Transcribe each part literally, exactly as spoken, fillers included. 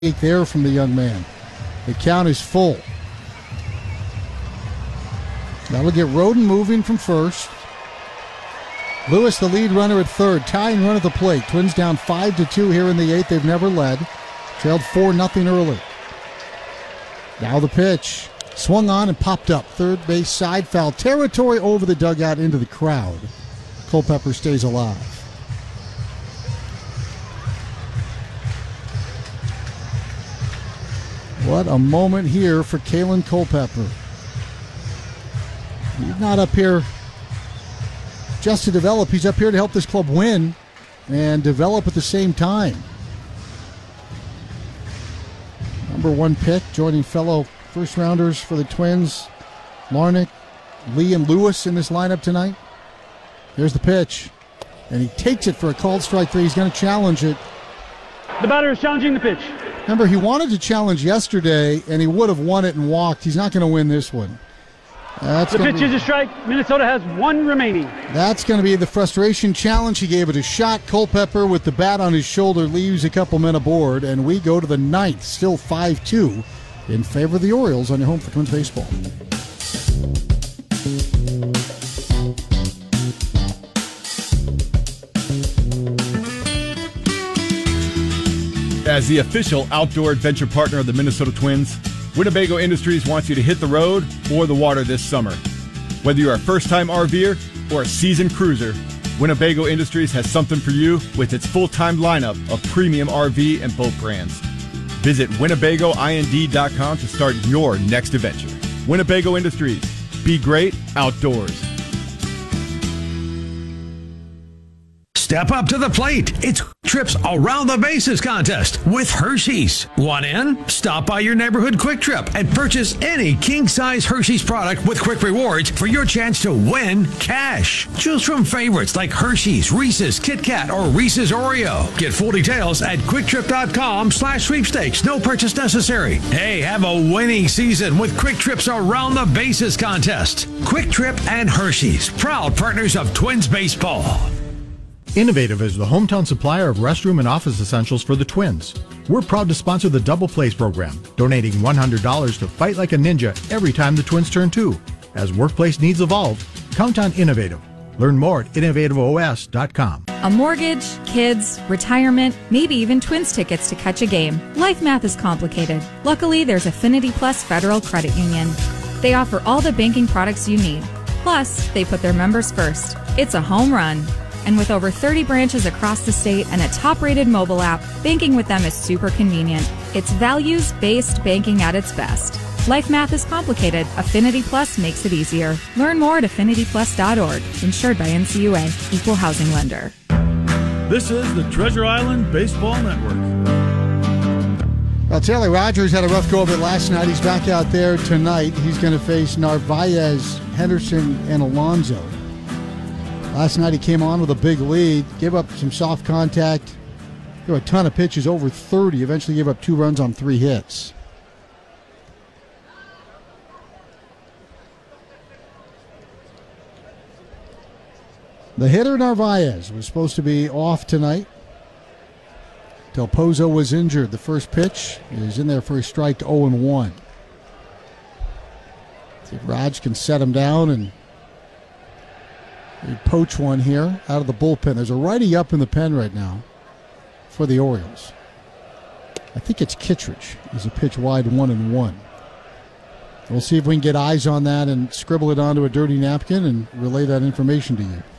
there from the young man. The count is full. That'll get Roden moving from first. Lewis, the lead runner at third, tying run at the plate. Twins down five to two here in the eighth. They've never led. Trailed four nothing early. Now the pitch. Swung on and popped up. Third base side foul territory over the dugout into the crowd. Culpepper stays alive. What a moment here for Kalen Culpepper. He's not up here just to develop. He's up here to help this club win and develop at the same time. Number one pick, joining fellow first-rounders for the Twins, Larnach, Lee, and Lewis in this lineup tonight. Here's the pitch, and he takes it for a called strike three. He's going to challenge it. The batter is challenging the pitch. Remember, he wanted to challenge yesterday, and he would have won it and walked. He's not going to win this one. That's the pitch be, is a strike. Minnesota has one remaining. That's going to be the frustration challenge. He gave it a shot. Culpepper with the bat on his shoulder leaves a couple men aboard, and we go to the ninth, still five two in favor of the Orioles on your home for Twins baseball. As the official outdoor adventure partner of the Minnesota Twins, Winnebago Industries wants you to hit the road or the water this summer. Whether you're a first-time RVer or a seasoned cruiser, Winnebago Industries has something for you with its full-time lineup of premium R V and boat brands. Visit Winnebago I N D dot com to start your next adventure. Winnebago Industries. Be great outdoors. Step up to the plate. It's Trips Around the Bases contest with Hershey's. Want in? Stop by your neighborhood Quick Trip and purchase any king-size Hershey's product with Quick Rewards for your chance to win cash. Choose from favorites like Hershey's, Reese's, Kit Kat, or Reese's Oreo. Get full details at quicktrip.com slash sweepstakes. No purchase necessary. Hey, have a winning season with Quick Trips Around the Bases contest. Quick Trip and Hershey's, proud partners of Twins baseball. Innovative is the hometown supplier of restroom and office essentials for the Twins. We're proud to sponsor the Double Plays program, donating one hundred dollars to Fight Like a Ninja every time the Twins turn two. As workplace needs evolve, count on Innovative. Learn more at innovative O S dot com. A mortgage, kids, retirement, maybe even Twins tickets to catch a game. Life math is complicated. Luckily, there's Affinity Plus Federal Credit Union. They offer all the banking products you need. Plus, they put their members first. It's a home run. And with over thirty branches across the state and a top-rated mobile app, banking with them is super convenient. It's values-based banking at its best. Life math is complicated. Affinity Plus makes it easier. Learn more at affinity plus dot org. Insured by N C U A. Equal housing lender. This is the Treasure Island Baseball Network. Well, Taylor Rogers had a rough go of it last night. He's back out there tonight. He's going to face Narvaez, Henderson, and Alonso. Last night he came on with a big lead, gave up some soft contact, threw a ton of pitches, over thirty, eventually gave up two runs on three hits. The hitter Narvaez was supposed to be off tonight. Del Pozo was injured. The first pitch is in there for a strike to oh and one. See if Raj can set him down and they poach one here out of the bullpen. There's a righty up in the pen right now for the Orioles. I think it's Kittredge. There's a pitch wide, one and one. We'll see if we can get eyes on that and scribble it onto a dirty napkin and relay that information to you.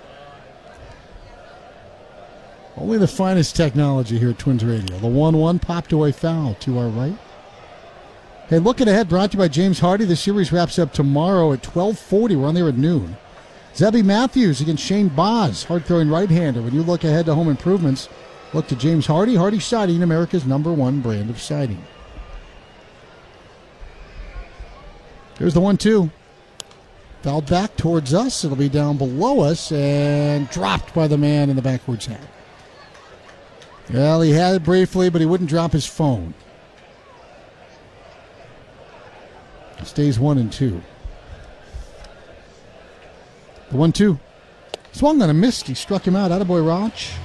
Only the finest technology here at Twins Radio. The one one popped away foul to our right. Hey, looking ahead, brought to you by James Hardy. The series wraps up tomorrow at twelve forty. We're on there at noon. Zebby Matthews against Shane Boz, hard-throwing right-hander. When you look ahead to home improvements, look to James Hardy. Hardy Siding, America's number one brand of siding. Here's the one two. Fouled back towards us. It'll be down below us and dropped by the man in the backwards hat. Well, he had it briefly, but he wouldn't drop his phone. Stays one and two. The one two. Swung on a missed. He struck him out. Attaboy, Raj.